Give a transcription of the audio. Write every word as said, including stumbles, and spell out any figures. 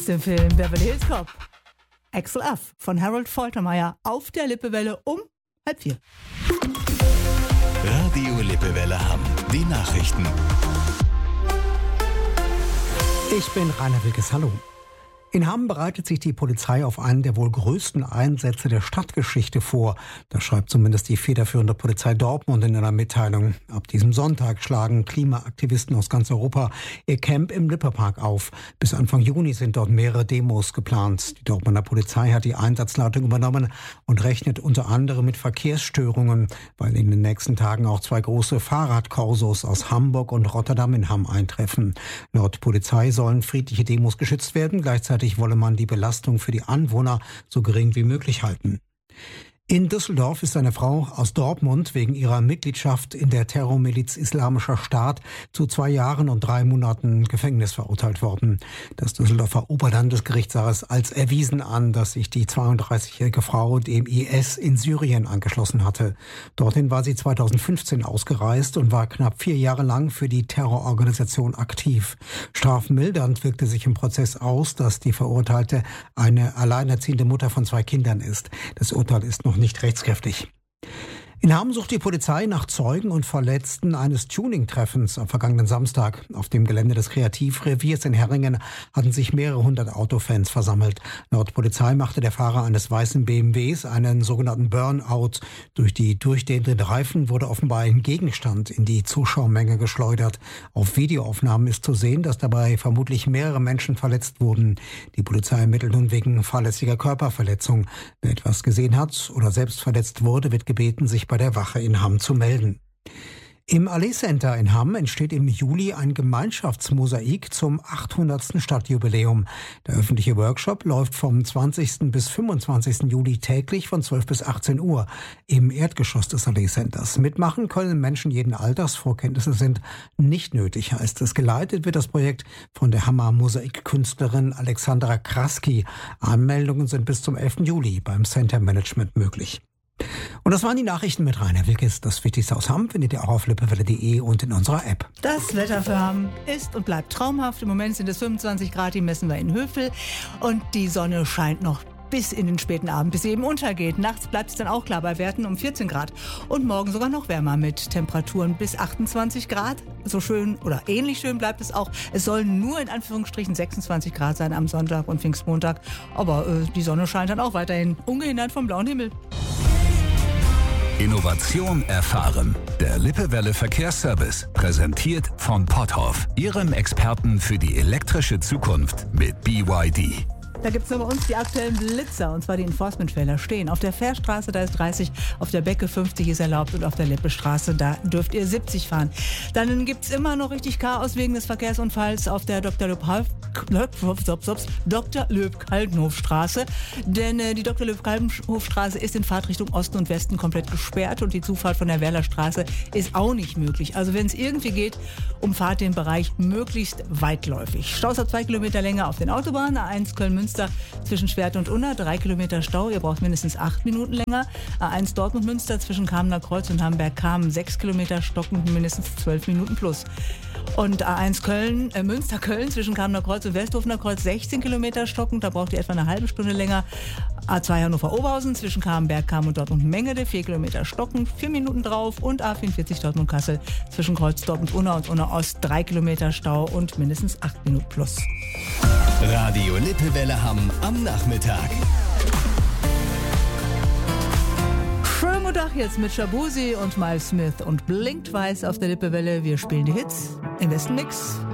Den Film Beverly Hills Cop. Axel F. von Harold Faltermeyer auf der Lippewelle um halb vier. Radio Lippewelle Hamm. Die Nachrichten. Ich bin Rainer Wilkes. Hallo. In Hamm bereitet sich die Polizei auf einen der wohl größten Einsätze der Stadtgeschichte vor. Das schreibt zumindest die federführende Polizei Dortmund in einer Mitteilung. Ab diesem Sonntag schlagen Klimaaktivisten aus ganz Europa ihr Camp im Lippepark auf. Bis Anfang Juni sind dort mehrere Demos geplant. Die Dortmunder Polizei hat die Einsatzleitung übernommen und rechnet unter anderem mit Verkehrsstörungen, weil in den nächsten Tagen auch zwei große Fahrradkorsos aus Hamburg und Rotterdam in Hamm eintreffen. Laut Polizei sollen friedliche Demos geschützt werden. Gleichzeitig wolle man die Belastung für die Anwohner so gering wie möglich halten. In Düsseldorf ist eine Frau aus Dortmund wegen ihrer Mitgliedschaft in der Terrormiliz Islamischer Staat zu zwei Jahren und drei Monaten Gefängnis verurteilt worden. Das Düsseldorfer Oberlandesgericht sah es als erwiesen an, dass sich die zweiunddreißigjährige Frau dem I S in Syrien angeschlossen hatte. Dorthin war sie zweitausendfünfzehn ausgereist und war knapp vier Jahre lang für die Terrororganisation aktiv. Strafmildernd wirkte sich im Prozess aus, dass die Verurteilte eine alleinerziehende Mutter von zwei Kindern ist. Das Urteil ist noch nicht rechtskräftig. In Hamm sucht die Polizei nach Zeugen und Verletzten eines Tuning-Treffens am vergangenen Samstag. Auf dem Gelände des Kreativreviers in Herringen hatten sich mehrere hundert Autofans versammelt. Laut Polizei machte der Fahrer eines weißen B M Ws einen sogenannten Burnout. Durch die durchdehnenden Reifen wurde offenbar ein Gegenstand in die Zuschauermenge geschleudert. Auf Videoaufnahmen ist zu sehen, dass dabei vermutlich mehrere Menschen verletzt wurden. Die Polizei ermittelt nun wegen fahrlässiger Körperverletzung. Wer etwas gesehen hat oder selbst verletzt wurde, wird gebeten, sich bei der Wache in Hamm zu melden. Im Allee Center in Hamm entsteht im Juli ein Gemeinschaftsmosaik zum achthundertsten Stadtjubiläum. Der öffentliche Workshop läuft vom zwanzigsten bis fünfundzwanzigsten Juli täglich von zwölf bis achtzehn Uhr im Erdgeschoss des Allee Centers. Mitmachen können Menschen jeden Alters. Vorkenntnisse sind nicht nötig, heißt es. Geleitet wird das Projekt von der Hammer Mosaikkünstlerin Alexandra Kraski. Anmeldungen sind bis zum elften Juli beim Center Management möglich. Und das waren die Nachrichten mit Rainer Wilkes. Das Wichtigste aus Hamm findet ihr auch auf lippewelle punkt de und in unserer App. Das Wetter für Hamm ist und bleibt traumhaft. Im Moment sind es fünfundzwanzig Grad, die messen wir in Hövel. Und die Sonne scheint noch bis in den späten Abend, bis sie eben untergeht. Nachts bleibt es dann auch klar bei Werten um vierzehn Grad. Und morgen sogar noch wärmer mit Temperaturen bis achtundzwanzig Grad. So schön oder ähnlich schön bleibt es auch. Es sollen nur in Anführungsstrichen sechsundzwanzig Grad sein am Sonntag und Pfingstmontag. Aber äh, die Sonne scheint dann auch weiterhin ungehindert vom blauen Himmel. Innovation erfahren. Der Lippewelle Verkehrsservice, präsentiert von Potthoff, Ihrem Experten für die elektrische Zukunft mit B Y D. Da gibt es nur bei uns die aktuellen Blitzer, und zwar die Enforcement-Felder stehen. Auf der Fährstraße, da ist dreißig, auf der Becke fünfzig ist erlaubt und auf der Lippestraße, da dürft ihr siebzig fahren. Dann gibt es immer noch richtig Chaos wegen des Verkehrsunfalls auf der Doktor Löb-Kaltenhof-Straße. Denn äh, die Doktor Löb-Kaltenhof-Straße ist in Fahrtrichtung Osten und Westen komplett gesperrt und die Zufahrt von der Werlerstraße ist auch nicht möglich. Also wenn es irgendwie geht, umfahrt den Bereich möglichst weitläufig. Staus ab zwei Kilometer Länge auf den Autobahnen, A eins Köln-Münster zwischen Schwert und Unna, drei Kilometer Stau, ihr braucht mindestens acht Minuten länger. A eins Dortmund-Münster zwischen Kamener Kreuz und Hamberg-Kamen, sechs Kilometer stockend, mindestens zwölf Minuten plus. Und A eins Köln, äh, Münster-Köln zwischen Kamener Kreuz und Westhofener Kreuz, sechzehn Kilometer stockend, da braucht ihr etwa eine halbe Stunde länger. A zwei Hannover-Oberhausen zwischen Kamenberg, Kamen und Dortmund-Mengede, vier Kilometer stockend, vier Minuten drauf. Und A vierundvierzig Dortmund-Kassel zwischen Kreuzdorf und Unna und Unna-Ost, drei Kilometer Stau und mindestens acht Minuten plus. Radio Lippewelle Hamm am Nachmittag. Schönen guten Tag jetzt mit Shabuzi und Miles Smith und Blinkt Weiß auf der Lippewelle. Wir spielen die Hits im besten Mix.